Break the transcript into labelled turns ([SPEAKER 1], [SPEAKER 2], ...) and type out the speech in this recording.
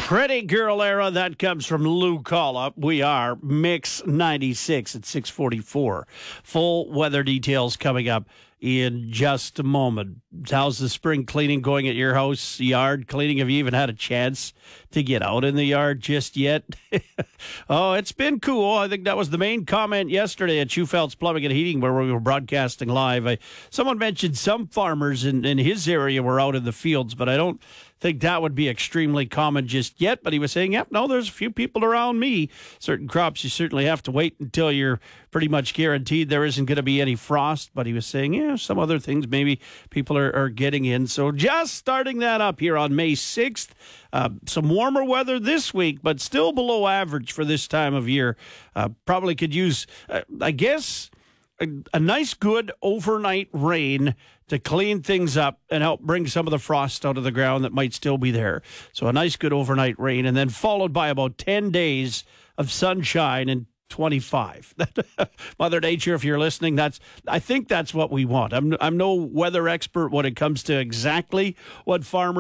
[SPEAKER 1] Pretty girl era, that comes from Lou Collop. We are Mix 96 at 6:44. Full weather details coming up in just a moment. How's the spring cleaning going at your house? Yard cleaning? Have you even had a chance to get out in the yard just yet? Oh, it's been cool. I think that was the main comment yesterday at Schufeld's Plumbing and Heating where we were broadcasting live. Someone mentioned some farmers in his area were out in the fields, but I don't think that would be extremely common just yet. But he was saying, yep, no, there's a few people around me. Certain crops you certainly have to wait until you're pretty much guaranteed there isn't going to be any frost. But he was saying, yeah, some other things maybe people are getting in. So just starting that up here on May 6th. Some warmer weather this week, but still below average for this time of year. Probably could use, I guess, a nice, good overnight rain to clean things up and help bring some of the frost out of the ground that might still be there. So a nice, good overnight rain, and then followed by about 10 days of sunshine and 25. Mother Nature, if you're listening, I think that's what we want. I'm no weather expert when it comes to exactly what farmers